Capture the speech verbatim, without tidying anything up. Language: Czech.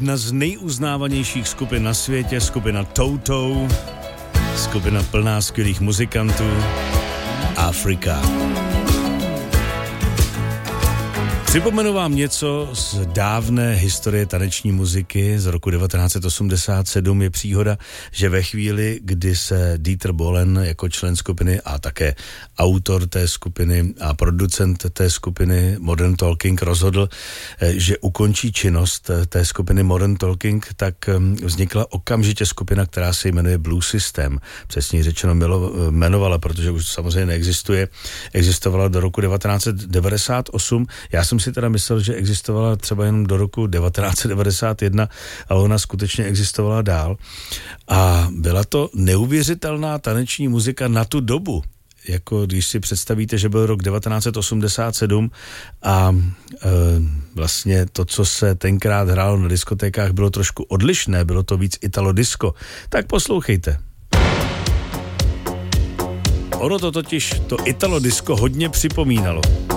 jedna z nejuznávanějších skupin na světě, skupina Toto, skupina plná skvělých muzikantů, Afrika. Připomenu vám něco z dávné historie taneční muziky z roku devatenáct set osmdesát sedm. Je příhoda, že ve chvíli, kdy se Dieter Bohlen jako člen skupiny a také autor té skupiny a producent té skupiny Modern Talking rozhodl, že ukončí činnost té skupiny Modern Talking, tak vznikla okamžitě skupina, která se jmenuje Blue System. Přesně řečeno jmenovala, protože už samozřejmě neexistuje. Existovala do roku devatenáct set devadesát osm. Já jsem si teda myslel, že existovala třeba jenom do roku devatenáct set devadesát jedna, ale ona skutečně existovala dál. A byla to neuvěřitelná taneční muzika na tu dobu. Jako když si představíte, že byl rok devatenáct set osmdesát sedm a e, vlastně to, co se tenkrát hrálo na diskotékách, bylo trošku odlišné, bylo to víc italo-disco. Tak poslouchejte. Ono to totiž to italo-disco hodně připomínalo.